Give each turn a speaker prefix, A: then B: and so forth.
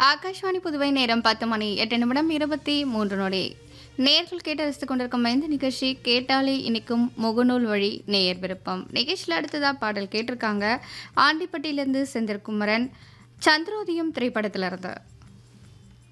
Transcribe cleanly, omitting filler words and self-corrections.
A: ஆகாஷ்வாணி புதுவை நேரம் 10 மணி 8 நிமிடம் 23 நொடி. நேர்கள் கேட்டு ரசித்துக் கொண்டிருக்கும் இந்த நிகழ்ச்சி கேட்டாலே இனிக்கும் முகநூல் வழி நேயர் விருப்பம். நிகழ்ச்சியில் அடுத்ததா பாடல் கேட்டிருக்காங்க. ஆண்டிப்பட்டியிலிருந்து செந்தில்குமரன் சந்திரோதயம் திரைப்படத்திலிருந்து.